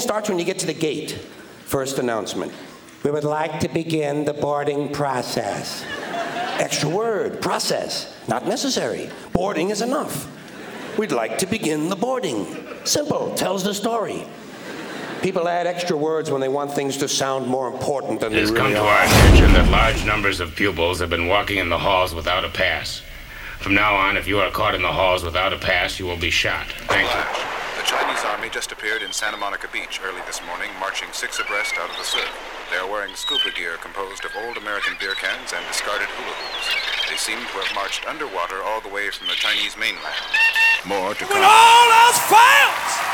starts when you get to the gate. First announcement. We would like to begin the boarding process. Extra word, process. Not necessary. Boarding is enough. We'd like to begin the boarding. Simple, tells the story. People add extra words when they want things to sound more important than they really are. It has come to our attention that large numbers of pupils have been walking in the halls without a pass. From now on, if you are caught in the halls without a pass, you will be shot. Thank you. The Chinese army just appeared in Santa Monica Beach early this morning, marching 6 abreast out of the surf. They are wearing scuba gear composed of old American beer cans and discarded hula hoops. They seem to have marched underwater all the way from the Chinese mainland. More to come. When all else fails!